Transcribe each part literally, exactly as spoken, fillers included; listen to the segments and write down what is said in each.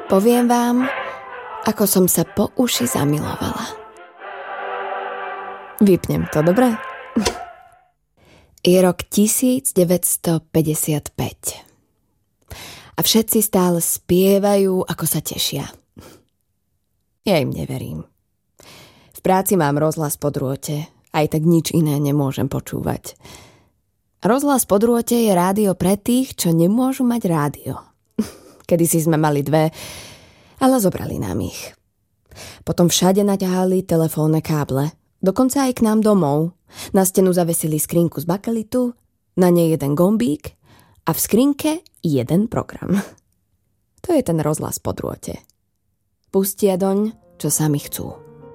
Poviem vám, ako som sa po uši zamilovala. Vypnem to, dobre? Je rok devätnásťstopäťdesiatpäť. A všetci stále spievajú, ako sa tešia. Ja im neverím. V práci mám rozhlas po drôte, aj tak nič iné nemôžem počúvať. Rozhlas po drôte je rádio pre tých, čo nemôžu mať rádio. Kedysi sme mali dve, ale zobrali nám ich. Potom všade naťahali telefónne káble, dokonca aj k nám domov. Na stenu zavesili skrinku z bakelitu, na nej jeden gombík a v skrinke jeden program. To je ten rozhlas po drôte. Pustia doň, čo sami chcú.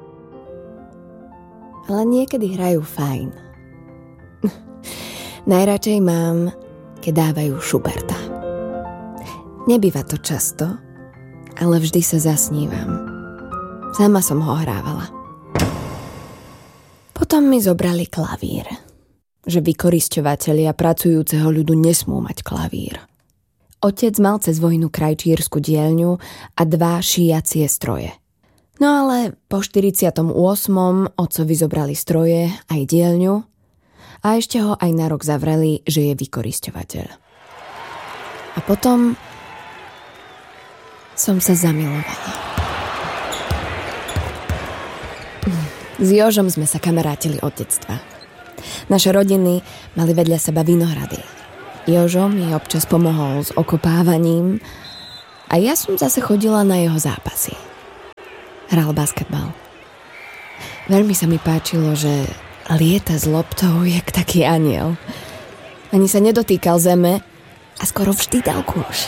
Ale niekedy hrajú fajn. Najradšej mám, keď dávajú Schuberta. Nebýva to často, ale vždy sa zasnívam. Sama som ho hrávala. Potom mi zobrali klavír. Že vykorisťovatelia pracujúceho ľudu nesmú mať klavír. Otec mal cez vojnu krajčírsku dielňu a dva šíjacie stroje. No ale po štyridsiatom ôsmom otcovi zobrali stroje aj dielňu a ešte ho aj na rok zavreli, že je vykorisťovateľ. A potom som sa zamilovala. S Jožom sme sa kamarátili od detstva. Naše rodiny mali vedľa seba vinohrady. Jožo mi občas pomohol s okopávaním a ja som zase chodila na jeho zápasy. Hral basketbal. Veľmi sa mi páčilo, že lieta s loptou jak taký aniel. Ani sa nedotýkal zeme a skoro vždy dal kôš.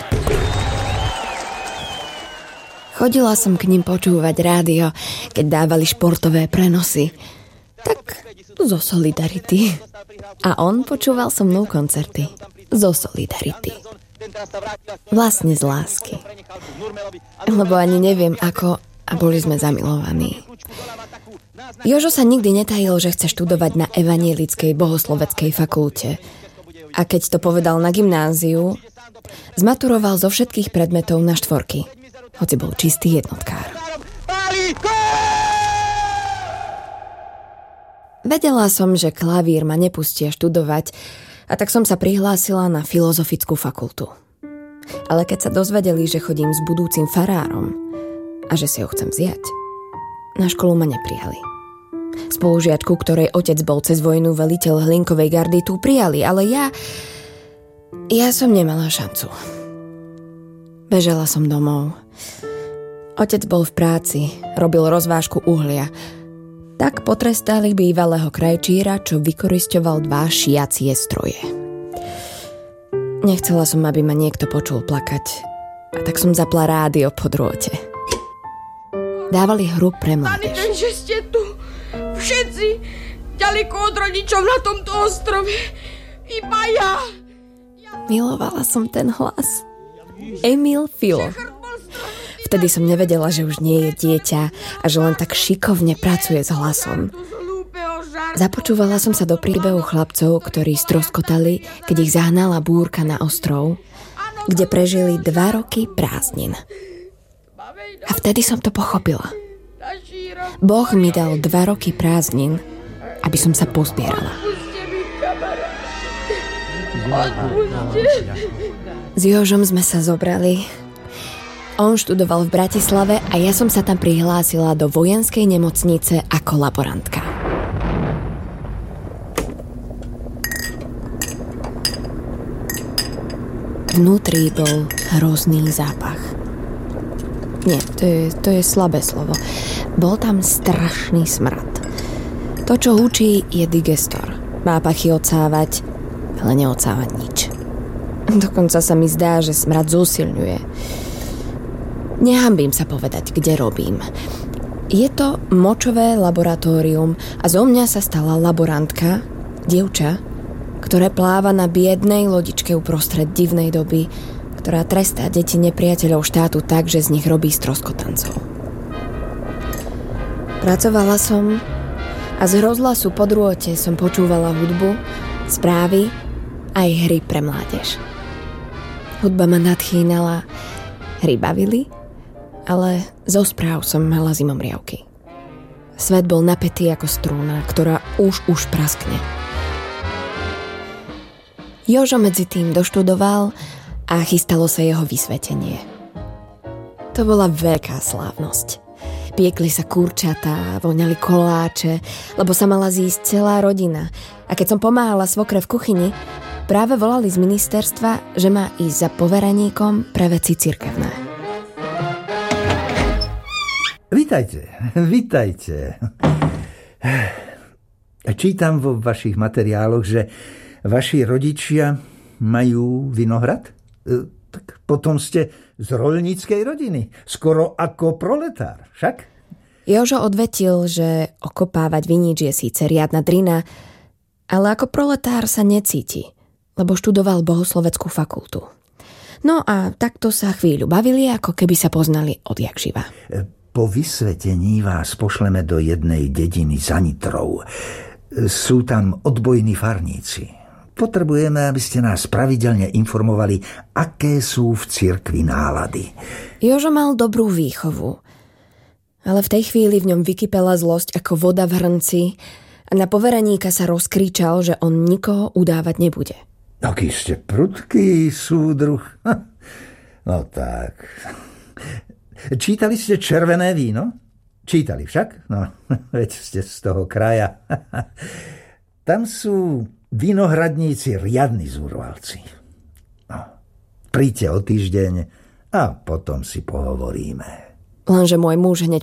Chodila som k ním počúvať rádio, keď dávali športové prenosy. Tak zo solidarity. A on počúval so mnou koncerty. Zo solidarity. Vlastne z lásky. Lebo ani neviem ako a boli sme zamilovaní. Jožo sa nikdy netajil, že chce študovať na evanielickej bohosloveckej fakulte. A keď to povedal na gymnáziu, zmaturoval zo všetkých predmetov na štvorky. Hoci bol čistý jednotkár. Vedela som, že klavír ma nepustia študovať, a tak som sa prihlásila na filozofickú fakultu. Ale keď sa dozvedeli, že chodím s budúcim farárom a že si ho chcem vziať, na školu ma neprijali. Spolužiačku, ktorej otec bol cez vojnu veliteľ Hlinkovej gardy, tu prijali, ale ja... Ja som nemala šancu. Bežala som domov. Otec bol v práci, robil rozvážku uhlia. Tak potrestali bývalého krajčíra, čo vykorisťoval dva šiacie stroje. Nechcela som, aby ma niekto počul plakať, a tak som zapla rádio po drôte. Dávali hru pre mládež. Pani, ten, že ste tu všetci ďaleko od rodičov na tomto ostrove. Iba ja. Milovala som ten hlas. Emil Filo. Vtedy som nevedela, že už nie je dieťa a že len tak šikovne pracuje s hlasom. Započúvala som sa do príbehu chlapcov, ktorí stroskotali, keď ich zahnala búrka na ostrov, kde prežili dva roky prázdnin. A vtedy som to pochopila. Boh mi dal dva roky prázdnin, aby som sa pozbierala. S Jožom sme sa zobrali. On študoval v Bratislave a ja som sa tam prihlásila do vojenskej nemocnice ako laborantka. Vnútri bol hrozný zápach. Nie, to je, to je slabé slovo. Bol tam strašný smrad. To, čo hučí, je digestor. Má pachy odsávať, ale neodsávať nič. Dokonca sa mi zdá, že smrad zosilňuje. Nehambím sa povedať, kde robím. Je to močové laboratórium a zo mňa sa stala laborantka, dievča, ktoré pláva na biednej lodičke uprostred divnej doby, ktorá trestá deti nepriateľov štátu tak, že z nich robí stroskotancov. Pracovala som a z rozhlasu po drôte som počúvala hudbu, správy aj hry pre mládež. Hudba ma nadchýnala, hry bavili ale zo správ som mala zimomriavky. Svet bol napätý ako strúna, ktorá už už praskne. Jožo medzi tým doštudoval a chystalo sa jeho vysvetenie. To bola veľká slávnosť. Piekli sa kurčatá, voňali koláče, lebo sa mala zísť celá rodina. A keď som pomáhala svokre v kuchyni, práve volali z ministerstva, že má ísť za poveraníkom pre veci cirkevné. Vítajte, vítajte. Čítam vo vašich materiáloch, že vaši rodičia majú vinohrad? Tak potom ste z roľníckej rodiny, skoro ako proletár, však? Jožo odvetil, že okopávať viníč je síce riadna drina, ale ako proletár sa necíti, lebo študoval bohosloveckú fakultu. No a takto sa chvíľu bavili, ako keby sa poznali odjak živa. Po vysvetení vás pošleme do jednej dediny za Nitrou. Sú tam odbojní farníci. Potrebujeme, aby ste nás pravidelne informovali, aké sú v cirkvi nálady. Jožo mal dobrú výchovu, ale v tej chvíli v ňom vykypela zlosť ako voda v hrnci a na poveraníka sa rozkričal, že on nikoho udávať nebude. Aký ste prudký súdruh. No tak. Čítali ste Červené víno? Čítali však? No, veď ste z toho kraja. Tam sú vinohradníci riadni zúrvalci. No, príďte o týždeň a potom si pohovoríme. Lenže môj muž hneď